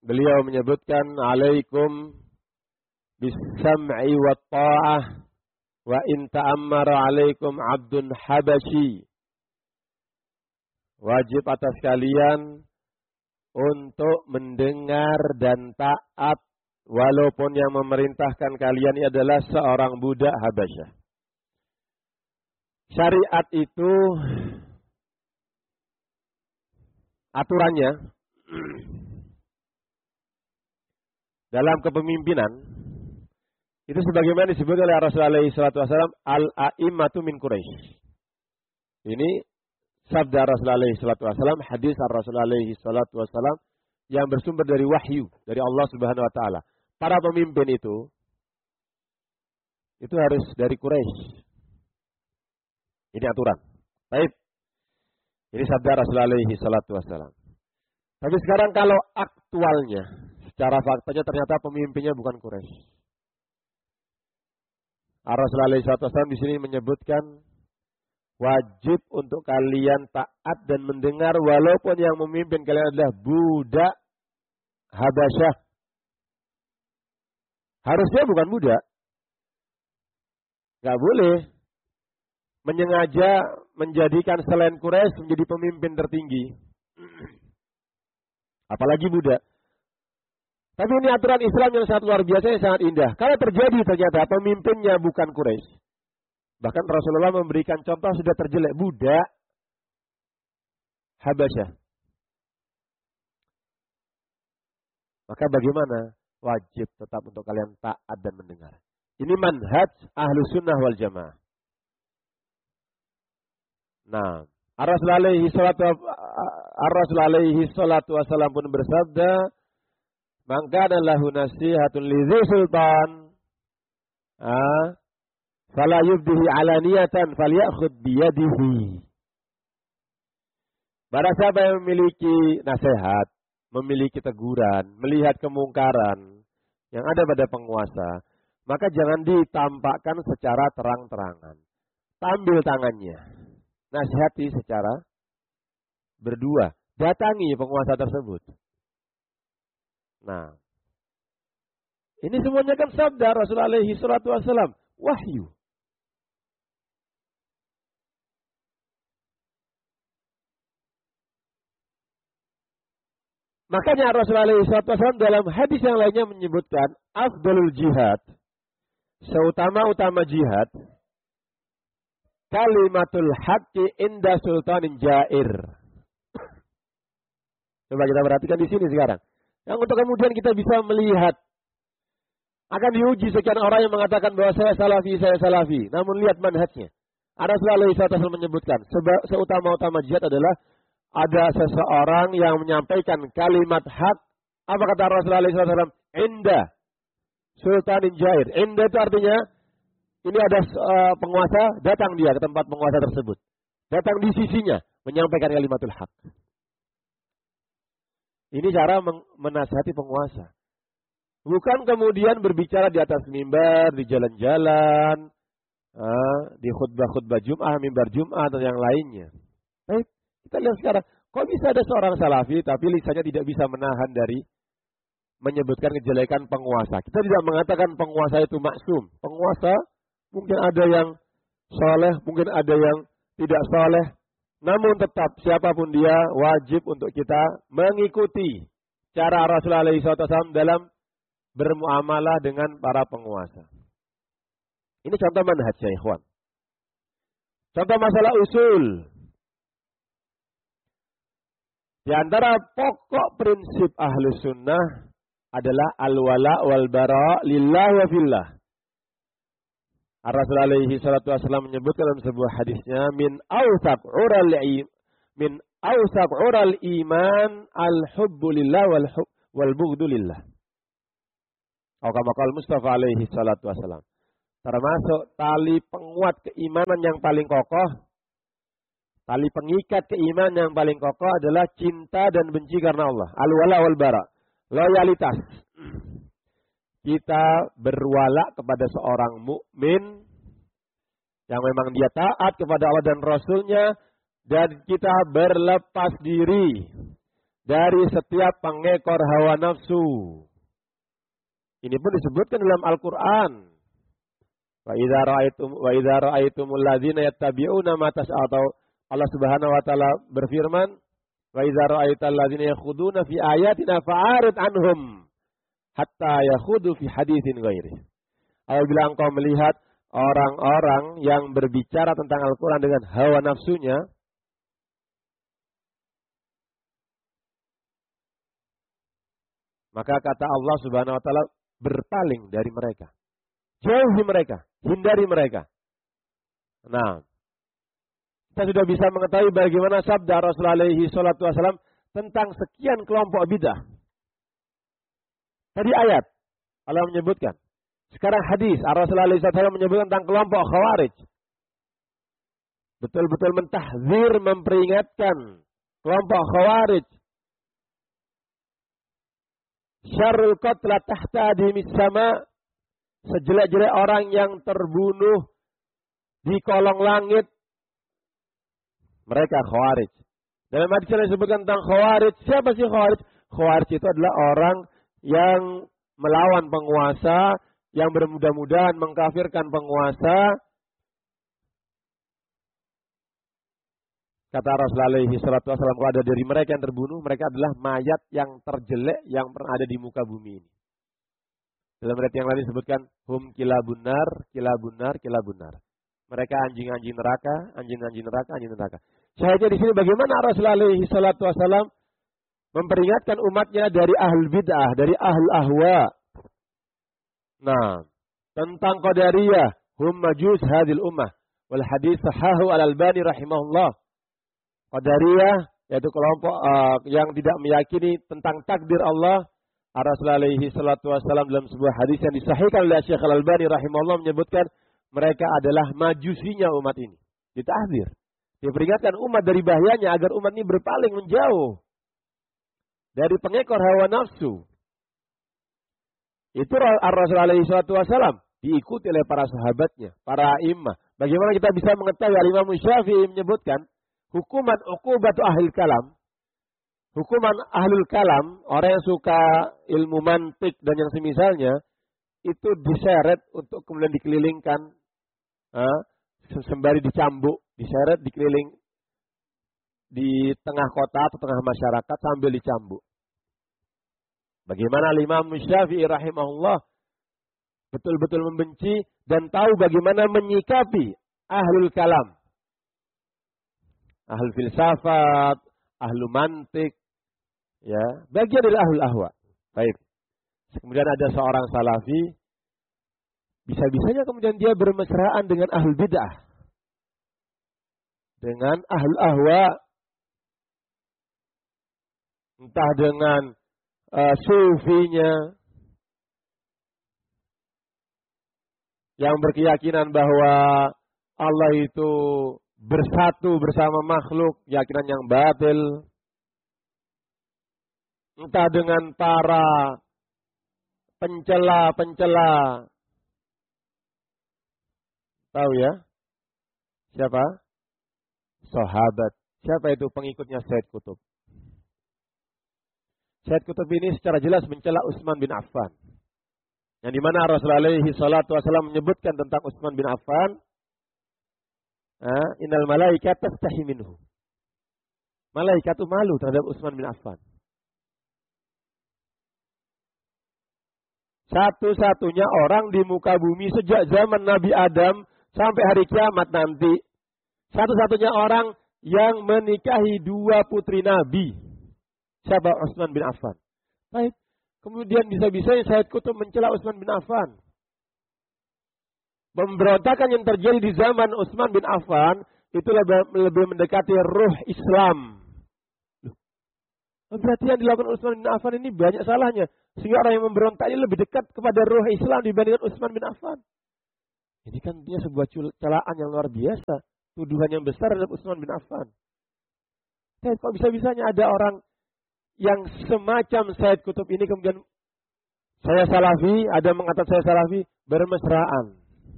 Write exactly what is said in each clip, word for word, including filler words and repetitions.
beliau menyebutkan alaikum bis-sam'i wa ta'ah wa in ta'ammara alaikum 'abdun habasyi. Wajib atas kalian untuk mendengar dan taat walaupun yang memerintahkan kalian adalah seorang budak Habasyah. Syariat itu aturannya dalam kepemimpinan itu sebagaimana disebut oleh Rasulullah shallallahu alaihi wasallam al-a'immatu min Quraisy. Ini sabda Rasulullah shallallahu alaihi wasallam, hadis Rasulullah shallallahu alaihi wasallam yang bersumber dari wahyu dari Allah Subhanahu wa taala. Para pemimpin itu itu harus dari Quraisy. Ini aturan. Baik. Ini sabda Rasulullah shallallahu alaihi wasallam. Tapi sekarang kalau aktualnya, secara faktanya ternyata pemimpinnya bukan Quraisy. Rasulullah shallallahu alaihi wasallam di sini menyebutkan wajib untuk kalian taat dan mendengar walaupun yang memimpin kalian adalah budak Habasyah. Harusnya bukan budak. Gak boleh menyengaja menjadikan selain Quraisy menjadi pemimpin tertinggi. Apalagi budak. Tapi ini aturan Islam yang sangat luar biasa, yang sangat indah. Kalau terjadi ternyata pemimpinnya bukan Quraisy. Bahkan Rasulullah memberikan contoh sudah terjelek, budak Habasyah. Maka bagaimana? Wajib tetap untuk kalian taat dan mendengar. Ini manhaj ahlu sunnah wal jamaah. Nah, Ar-Rasul alaihi salatu Ar-Rasul alaihi salatu wasallam pun bersabda, "Man kana lahu nasihatun li dzi sultan, ah, fala yubdihi alaniyatan falyakhudh bi yadihi." Barang siapa yang memiliki nasihat, memiliki teguran, melihat kemungkaran yang ada pada penguasa, maka jangan ditampakkan secara terang-terangan. Ambil tangannya. Nasihati secara berdua. Datangi penguasa tersebut. Nah, ini semuanya kan sabda Rasulullah alaihi salatu wasallam. Wahyu. Makanya Rasulullah alaihi salatu wasallam dalam hadis yang lainnya menyebutkan afdalul jihad. Seutama-utama jihad. Kalimatul haqqi inda sultanin jair. Coba kita perhatikan di sini sekarang. Yang untuk kemudian kita bisa melihat. Akan diuji sekian orang yang mengatakan bahwa saya salafi, saya salafi. Namun lihat manhajnya. Rasulullah shallallahu alaihi wasallam menyebutkan. Seutama-utama jihad adalah ada seseorang yang menyampaikan kalimat hak. Apa kata Rasulullah shallallahu alaihi wasallam? Inda sultanin jair. Inda itu artinya ini ada uh, penguasa, datang dia ke tempat penguasa tersebut. Datang di sisinya, menyampaikan kalimatul haq. Ini cara menasihati penguasa. Bukan kemudian berbicara di atas mimbar, di jalan-jalan, uh, di khutbah-khutbah Jum'ah, mimbar Jum'ah, atau yang lainnya. Baik, kita lihat sekarang. Kok bisa ada seorang salafi, tapi lisannya tidak bisa menahan dari menyebutkan kejelekan penguasa. Kita tidak mengatakan penguasa itu maksum. Penguasa mungkin ada yang soleh, mungkin ada yang tidak soleh. Namun tetap siapapun dia wajib untuk kita mengikuti cara Rasulullah shallallahu alaihi wasallam dalam bermuamalah dengan para penguasa. Ini contoh manhaj ya ikhwan. Contoh masalah usul. Di antara pokok prinsip ahlu sunnah adalah al-wala wal bara lillah wa fillah. Rasulullah alaihi salatu wasallam menyebutkan dalam sebuah hadisnya min awsaq ural min awsaq ural iman al hubbu lillah wal hub wal bughdu lillah. Atau kama qala Mustafa alaihi salatu wasallam. Termasuk tali penguat keimanan yang paling kokoh, tali pengikat keimanan yang paling kokoh adalah cinta dan benci karena Allah. Al wala wal bara. Loyalitas. Kita berwala kepada seorang mukmin yang memang dia taat kepada Allah dan Rasulnya, dan kita berlepas diri dari setiap pengekor hawa nafsu. Ini pun disebutkan dalam Al-Qur'an. Wa idza ra'aitum wa idza ra'aitumul ladzina yattabi'una ma tas'atau. Allah Subhanahu wa taala berfirman, wa idza ra'aital ladzina yakhuduna fi ayatina fa'arid anhum hatta yakhudu fi haditsin ghairi. Apabila engkau melihat orang-orang yang berbicara tentang Al-Qur'an dengan hawa nafsunya, maka kata Allah Subhanahu wa taala, berpaling dari mereka. Jauhi mereka, hindari mereka. Nah, kita sudah bisa mengetahui bagaimana sabda Rasulullah alaihi salatu wasallam tentang sekian kelompok bidah. Tadi ayat Allah menyebutkan. Sekarang hadis Rasulullah alaihi salatu wasallam menyebutkan tentang kelompok Khawarij. Betul-betul mentahzir, memperingatkan kelompok Khawarij. Syarrul qatla tahta adhimis sama. Sejelek-jelek orang yang terbunuh di kolong langit, mereka Khawarij. Dalam hadis yang disebutkan tentang Khawarij, siapa sih Khawarij? Khawarij itu adalah orang yang melawan penguasa, yang bermudah-mudahan mengkafirkan penguasa. Kata Rasulullah alaihi salatu wasallam, kalau ada dari mereka yang terbunuh, mereka adalah mayat yang terjelek yang pernah ada di muka bumi ini. Dalam ayat yang lain disebutkan, hum kilabunar, kilabunar, kilabunar. Mereka anjing-anjing neraka, anjing-anjing neraka, anjing neraka. Syahidnya di sini bagaimana Rasulullah alaihi salatu wasallam memperingatkan umatnya dari ahlul bid'ah, dari ahlul ahwa. Nah, tentang qadariyah, hum majus hadil ummah. Wal hadis sahahu al-Albani rahimahullah. Qadariyah yaitu kelompok uh, yang tidak meyakini tentang takdir Allah. Rasulullah alaihi salatu wasallam dalam sebuah hadis yang disahihkan oleh Syekh Al-Albani rahimahullah menyebutkan mereka adalah majusinya umat ini. Ditahdzir. Diperingatkan umat dari bahayanya agar umat ini berpaling menjauh dari pengekor hawa nafsu. Itu Rasulullah alaihi salatu wasallam diikuti oleh para sahabatnya, para imam. Bagaimana kita bisa mengetahui? Al-Imam Syafi'i menyebutkan hukuman uqubatu ahli kalam. Hukuman ahlul kalam, orang yang suka ilmu mantik dan yang semisalnya, itu diseret untuk kemudian dikelilingkan, eh, sembari dicambuk, diseret dikeliling di tengah kota atau tengah masyarakat sambil dicambuk. Bagaimana Imam Syafi'i rahimahullah betul-betul membenci dan tahu bagaimana menyikapi ahlul kalam, ahlul filsafat, ahlul mantik, ya, bagian dari ahlul ahwa. Baik. Kemudian ada seorang salafi, bisa-bisanya kemudian dia bermesraan dengan ahlul bid'ah, dengan ahlul ahwa, entah dengan uh, sufinya yang berkeyakinan bahwa Allah itu bersatu bersama makhluk, keyakinan yang batil. Entah dengan para pencela-pencela. Tahu ya? Siapa? Sahabat. Siapa itu pengikutnya Sayyid Qutb? Sayyid Qutb ini secara jelas mencela Utsman bin Affan. Yang dimana Rasulullah alaihi salatu wasallam menyebutkan tentang Utsman bin Affan, innal malaikat tastahi minhu. Malaikat itu malu terhadap Utsman bin Affan. Satu-satunya orang di muka bumi sejak zaman Nabi Adam sampai hari kiamat nanti. Satu-satunya orang yang menikahi dua putri Nabi. Siapa? Utsman bin Affan. Baik. Kemudian bisa-bisanya Sayyid Qutb mencela Utsman bin Affan. Pemberontakan yang terjadi di zaman Utsman bin Affan itu lebih, lebih mendekati ruh Islam. Berarti yang dilakukan Utsman bin Affan ini banyak salahnya. Sehingga orang yang memberontak ini lebih dekat kepada ruh Islam dibandingkan Utsman bin Affan. Ini kan dia sebuah celaan yang luar biasa. Tuduhan yang besar terhadap Utsman bin Affan. Dan kok bisa-bisanya ada orang yang semacam Sayyid Qutb ini kemudian saya salafi, ada mengatakan saya salafi, bermesraan.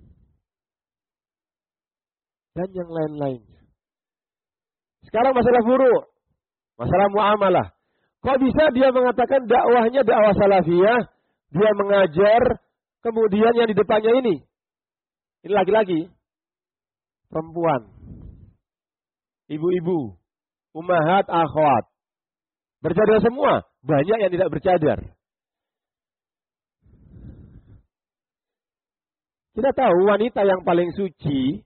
Dan yang lain-lainnya. Sekarang masalah furu', masalah muamalah. Kok bisa dia mengatakan dakwahnya dakwah salafiyah, dia mengajar, kemudian yang di depannya ini, ini laki-laki, perempuan, ibu-ibu, ummahat, akhwat, bercadar semua, banyak yang tidak bercadar. Kita tahu wanita yang paling suci